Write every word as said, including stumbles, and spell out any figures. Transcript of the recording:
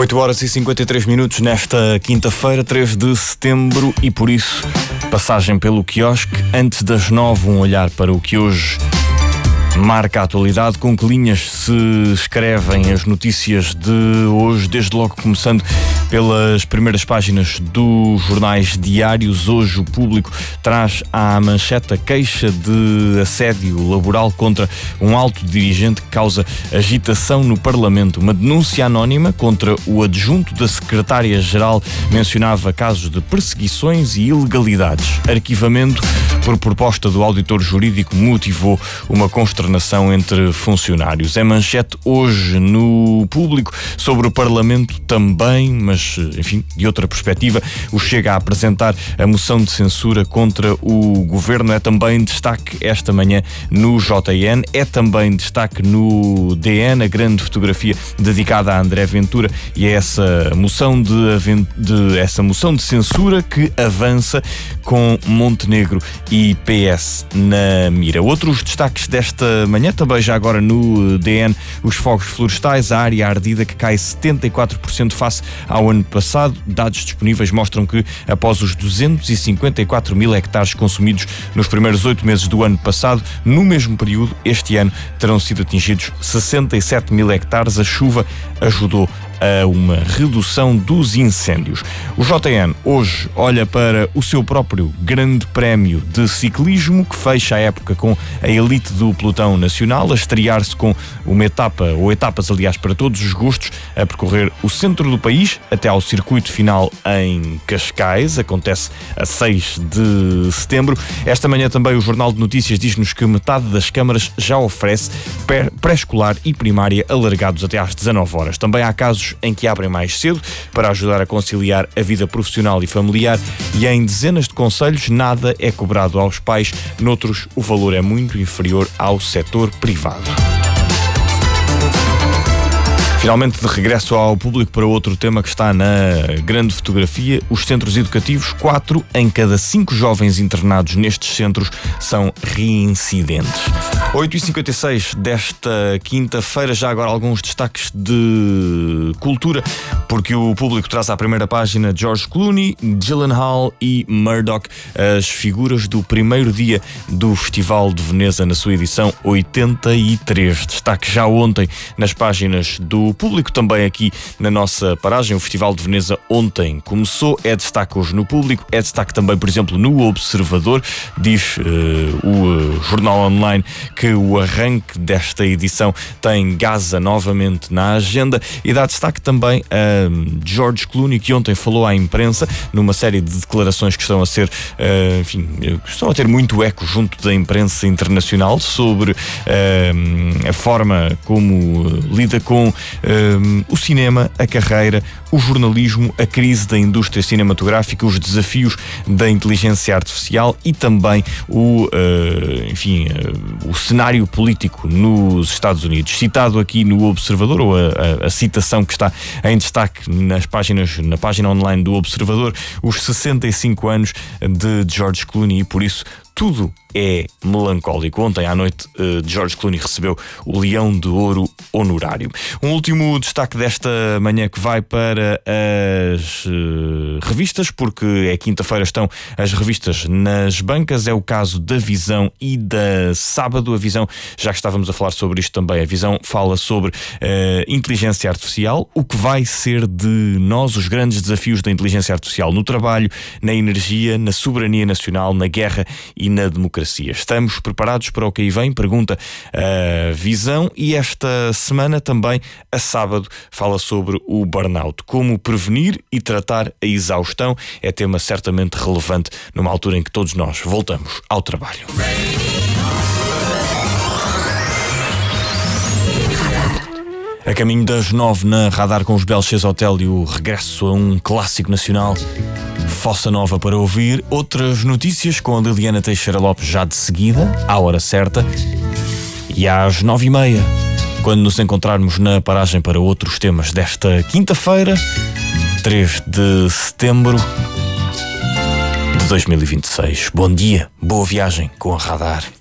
oito horas e cinquenta e três minutos nesta quinta-feira, três de setembro, e por isso, passagem pelo quiosque. Antes das nove, um olhar para o que hoje marca a atualidade. Com que linhas se escrevem as notícias de hoje, desde logo começando pelas primeiras páginas dos jornais diários. Hoje o Público traz à manchete a queixa de assédio laboral contra um alto dirigente que causa agitação no Parlamento. Uma denúncia anónima contra o adjunto da secretária-geral mencionava casos de perseguições e ilegalidades. Arquivamento por proposta do auditor jurídico motivou uma consternação entre funcionários. É manchete hoje no Público. Sobre o Parlamento também, mas enfim, de outra perspectiva, o Chega a apresentar a moção de censura contra o Governo. É também destaque esta manhã no J N, é também destaque no D N, a grande fotografia dedicada a André Ventura e a essa moção de, de, essa moção de censura que avança com Montenegro e P S na mira. Outros destaques desta manhã, também já agora no D N, os fogos florestais, a área ardida que cai setenta e quatro por cento face ao ano passado. Dados disponíveis mostram que, após os duzentos e cinquenta e quatro mil hectares consumidos nos primeiros oito meses do ano passado, no mesmo período, este ano, terão sido atingidos sessenta e sete mil hectares. A chuva ajudou a uma redução dos incêndios. O J N hoje olha para o seu próprio Grande Prémio de Ciclismo, que fecha a época com a elite do pelotão nacional, a estrear-se com uma etapa, ou etapas aliás para todos os gostos, a percorrer o centro do país até ao circuito final em Cascais. Acontece a seis de setembro. Esta manhã também o Jornal de Notícias diz-nos que metade das câmaras já oferece pré-escolar e primária alargados até às dezanove horas. Também há casos em que abrem mais cedo para ajudar a conciliar a vida profissional e familiar, e em dezenas de concelhos nada é cobrado aos pais, noutros o valor é muito inferior ao setor privado. Finalmente, de regresso ao Público para outro tema que está na grande fotografia, os centros educativos. Quatro em cada cinco jovens internados nestes centros são reincidentes. oito e cinquenta e seis desta quinta-feira, já agora alguns destaques de cultura, porque o Público traz à primeira página George Clooney, Gyllenhaal e Murdoch, as figuras do primeiro dia do Festival de Veneza na sua edição oitenta e três. Destaque já ontem nas páginas do Público, também aqui na nossa paragem. O Festival de Veneza ontem começou, é destaque hoje no Público, é destaque também, por exemplo, no Observador. Diz uh, o uh, jornal online que o arranque desta edição tem Gaza novamente na agenda, e dá destaque também a George Clooney, que ontem falou à imprensa numa série de declarações que estão a ser, uh, enfim, estão a ter muito eco junto da imprensa internacional sobre uh, a forma como lida com Um, o cinema, a carreira, o jornalismo, a crise da indústria cinematográfica, os desafios da inteligência artificial e também o, uh, enfim, uh, o cenário político nos Estados Unidos. Citado aqui no Observador, ou a, a, a citação que está em destaque nas páginas, na página online do Observador, os sessenta e cinco anos de George Clooney, e por isso tudo é melancólico. Ontem à noite, uh, George Clooney recebeu o Leão de Ouro honorário. Um último destaque desta manhã que vai para as uh, revistas, porque é quinta-feira, estão as revistas nas bancas. É o caso da Visão e da Sábado. A Visão, já que estávamos a falar sobre isto também, a Visão fala sobre uh, inteligência artificial, o que vai ser de nós, os grandes desafios da inteligência artificial no trabalho, na energia, na soberania nacional, na guerra e na democracia. Estamos preparados para o que aí vem? Pergunta a Visão. E esta semana também a Sábado fala sobre o burnout. Como prevenir e tratar a exaustão é tema certamente relevante numa altura em que todos nós voltamos ao trabalho. A caminho das nove na Radar com os Belchês Hotel e o regresso a um clássico nacional, Fossa Nova para ouvir. Outras notícias com a Liliana Teixeira Lopes já de seguida, à hora certa, e às nove e meia, quando nos encontrarmos na paragem para outros temas desta quinta-feira, três de setembro de dois mil e vinte e seis. Bom dia, boa viagem com a Radar.